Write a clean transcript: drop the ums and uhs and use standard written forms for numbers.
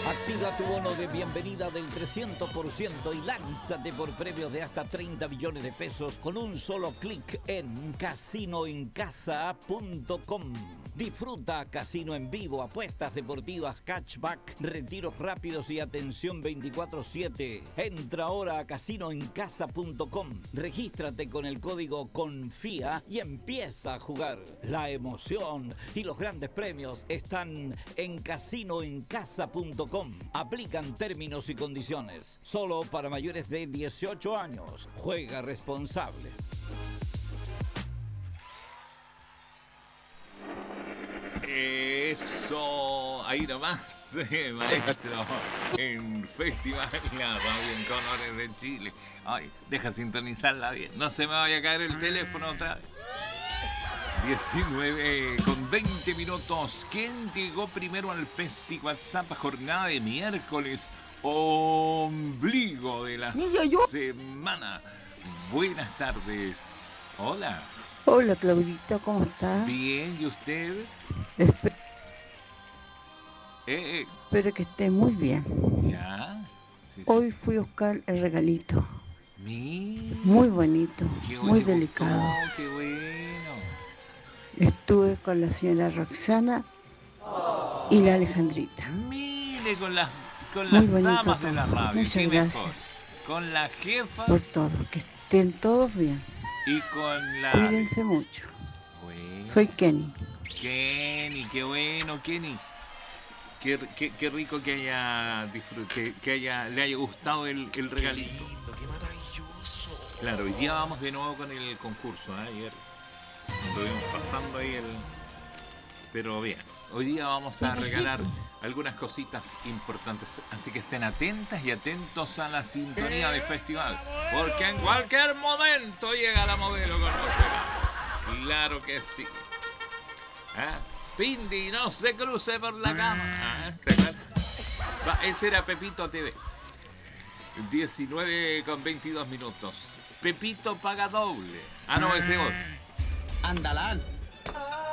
Activa tu bono de bienvenida del 300% y lánzate por premios de hasta 30 millones de pesos con un solo clic en casinoencasa.com. Disfruta casino en vivo, apuestas deportivas, cashback, retiros rápidos y atención 24/7. Entra ahora a casinoencasa.com. Regístrate con el código CONFÍA y empieza a jugar. La emoción y los grandes premios están en casinoencasa.com. Aplican términos y condiciones. Solo para mayores de 18 años. Juega responsable. Eso, ahí nomás, maestro, en Festival La Radio en Colores de Chile. Ay, deja sintonizarla bien, no se me vaya a caer el teléfono otra vez. 19:20. ¿Quién llegó primero al Festi WhatsApp? Jornada de miércoles, ombligo de la semana. Buenas tardes. Hola. Hola Claudito, ¿cómo estás? Bien, ¿y usted? Espero que esté muy bien. Ya. Sí. Hoy fui a buscar el regalito. Mira. Muy bonito, muy te delicado. Gustó, qué bueno. Estuve con la señora Roxana y la Alejandrita. Mire, con las bonito damas de la todo. radio. Muchas gracias. Mejor. Con la jefa. Por todo, que estén todos bien. Y con la... Cuídense mucho. Bueno. Soy Kenny. Kenny, qué bueno, Kenny. Qué rico que haya le haya gustado el regalito. Qué maravilloso. Claro, hoy día vamos de nuevo con el concurso, ¿eh? Ayer estuvimos pasando ahí pero bien, hoy día vamos a regalar algunas cositas importantes, así que estén atentas y atentos a la sintonía de festival, porque en cualquier momento llega la modelo con los regalos. Claro que sí. Pindi, no se cruce por la cama. Ese era Pepito TV. 19:22. Pepito paga doble. No, ese otro. Andalán.